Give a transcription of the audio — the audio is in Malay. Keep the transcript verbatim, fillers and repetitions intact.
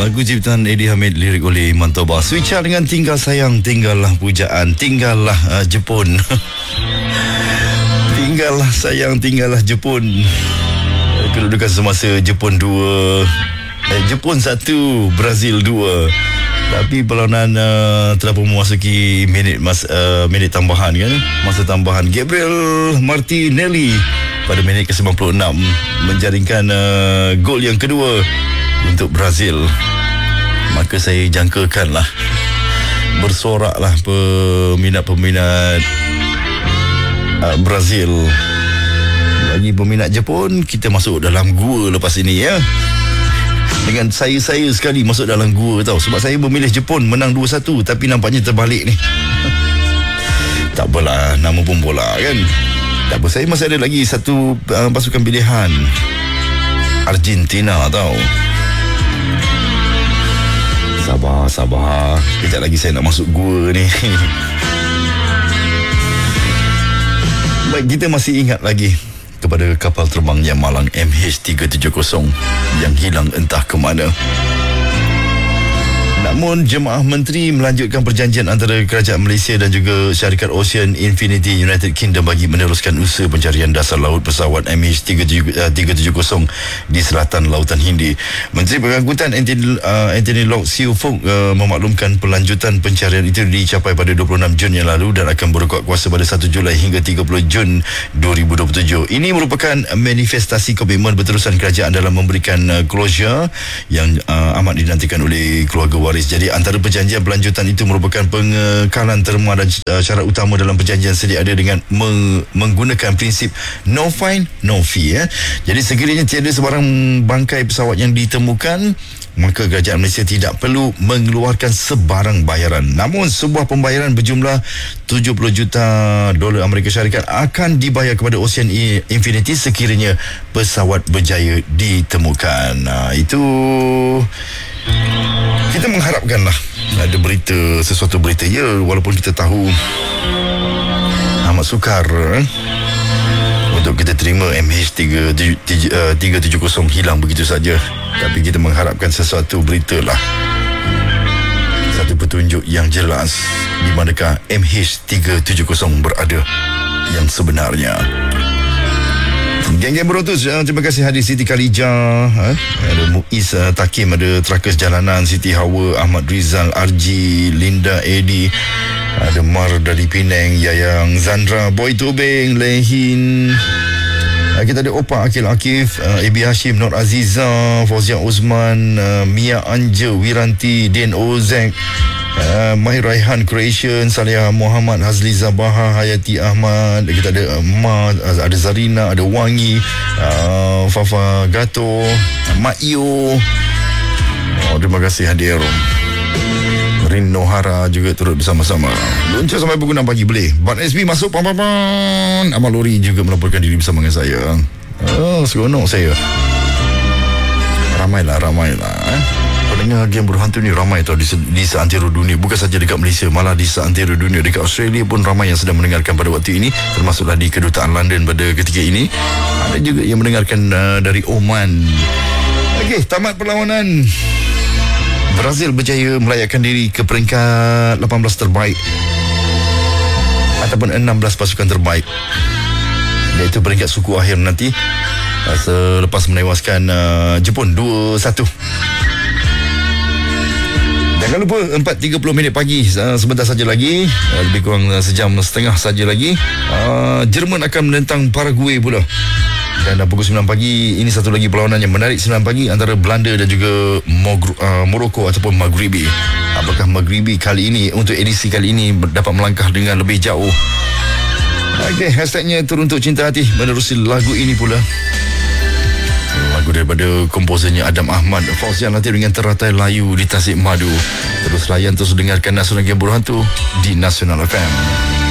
Lagu ciptaan Eddie Hamid, lirik oleh Iman Toba. Switcha dengan Tinggal Sayang, Tinggallah Pujaan, Tinggallah uh, Jepun. Tinggallah Sayang, Tinggallah Jepun. Kedudukan semasa Jepun dua, eh, Jepun satu, Brazil dua. Tapi perlawanan uh, telah pun memasuki minit mas, uh, minit tambahan kan, masa tambahan. Gabriel Martinelli pada minit ke sembilan puluh enam menjaringkan uh, gol yang kedua untuk Brazil. Maka saya jangkakanlah, bersoraklah peminat-peminat uh, Brazil. Bagi peminat Jepun, kita masuk dalam gua lepas ini ya. Dengan saya-saya sekali masuk dalam gua tau. Sebab saya memilih Jepun menang dua satu, tapi nampaknya terbalik ni. Tak apalah, nama pun bola kan. Tak apa, saya masih ada lagi satu uh, pasukan pilihan, Argentina tau. Sabar, sabar. Kejap lagi saya nak masuk gua ni. Baik, kita masih ingat lagi kepada kapal terbang yang Malang M H tiga tujuh kosong yang hilang entah ke mana. Namun jemaah menteri melanjutkan perjanjian antara kerajaan Malaysia dan juga syarikat Ocean Infinity United Kingdom bagi meneruskan usaha pencarian dasar laut pesawat M H tiga tujuh kosong di selatan Lautan Hindi. Menteri Pengangkutan Anthony, uh, Anthony Loke Siu Fok uh, memaklumkan pelanjutan pencarian itu dicapai pada dua puluh enam Jun yang lalu dan akan berkuat kuasa pada satu Julai hingga tiga puluh Jun dua ribu dua puluh tujuh. Ini merupakan manifestasi komitmen berterusan kerajaan dalam memberikan uh, closure yang uh, amat dinantikan oleh keluarga waris. Jadi antara perjanjian pelanjutan itu merupakan pengekalan terma dan uh, syarat utama dalam perjanjian sedia ada dengan meng- menggunakan prinsip no fine, no fee. Eh. Jadi sekiranya tiada sebarang bangkai pesawat yang ditemukan, maka kerajaan Malaysia tidak perlu mengeluarkan sebarang bayaran. Namun sebuah pembayaran berjumlah tujuh puluh juta dolar Amerika Syarikat akan dibayar kepada Ocean Infinity sekiranya pesawat berjaya ditemukan. Nah, itu kita mengharapkanlah ada berita, sesuatu berita ya, walaupun kita tahu amat sukar eh, untuk kita terima M H tiga tujuh kosong hilang begitu saja. Tapi kita mengharapkan sesuatu berita lah, satu petunjuk yang jelas di manakah M H tiga tujuh kosong berada yang sebenarnya. Geng-geng Berotus, uh, terima kasih hadir Siti Khalijah, uh, ada Muiz uh, Takim, ada Trakas Jalanan, Siti Hawa, Ahmad Rizal, Arji, Linda Edi, ada Mar dari Penang, Yayang Zandra, Boy Tobeng, Lehin, uh, kita ada Opa Akil Akif, uh, Ebi Hashim, Nur Aziza, Fauzia Osman, uh, Mia Anja, Wiranti, Din Ozek, Uh, Mahir Raihan Creation, Salihah Muhammad, Hazli Zabaha, Hayati Ahmad, kita ada uh, Ma, ada Zarina, ada Wangi, uh, Fafa Gato, uh, Mak Iyo. Oh, terima kasih hadir. Rin Nohara juga turut bersama-sama. Luncur sampai pukul enam pagi boleh. Bat S B masuk, pam pam pam. Amal Lori juga melaporkan diri bersama dengan saya. Oh, seronok saya. Ramailah, ramailah eh. Pendengar Game Berhantu ni ramai tau di, di seantero dunia. Bukan saja dekat Malaysia, malah di seantero dunia. Dekat Australia pun ramai yang sedang mendengarkan pada waktu ini, termasuklah di kedutaan London pada ketika ini. Ada juga yang mendengarkan uh, dari Oman. Okey, tamat perlawanan. Brazil berjaya melayakkan diri ke peringkat lapan belas terbaik ataupun enam belas pasukan terbaik, iaitu peringkat suku akhir nanti uh, selepas menewaskan uh, Jepun dua satu. Jangan lupa empat tiga puluh minit pagi, uh, sebentar saja lagi, uh, lebih kurang uh, sejam setengah saja lagi, uh, Jerman akan menentang Paraguay pula. Dan uh, pukul sembilan pagi ini satu lagi perlawanan yang menarik, sembilan pagi antara Belanda dan juga Mogru, uh, Morocco ataupun Maghribi. Apakah Maghribi kali ini, untuk edisi kali ini, dapat melangkah dengan lebih jauh? Okey, hashtagnya Teruntuk Cinta Hati menerusi lagu ini pula. Lagu daripada komposernya Adam Ahmad, Fauzian Latif dengan Teratai Layu di Tasik Madu. Terus layan, terus dengarkan Nasional Game Berhantu di Nasional F M.